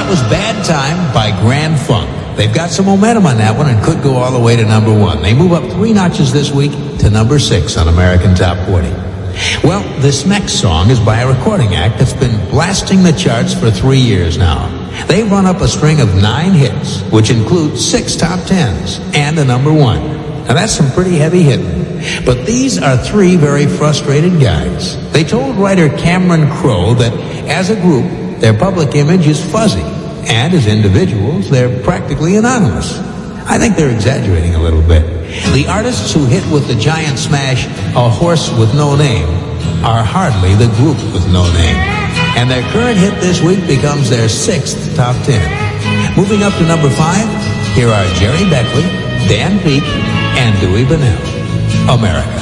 that was Bad Time by Grand Funk. They've got some momentum on that one and could go all the way to number 1. They move up 3 notches this week to number 6 on American Top 40. Well, this next song is by a recording act that's been blasting the charts for 3 years now. They've run up a string of 9 hits, which include 6 top 10s and a number 1. Now that's some pretty heavy hitting. But these are 3 very frustrated guys. They told writer Cameron Crowe that as a group, their public image is fuzzy, and as individuals, they're practically anonymous. I think they're exaggerating a little bit. The artists who hit with the giant smash, A Horse with No Name, are hardly the group with no name. And their current hit this week becomes their 6th top 10. Moving up to number 5, here are Jerry Beckley, Dan Peek, and Dewey Bunnell. America.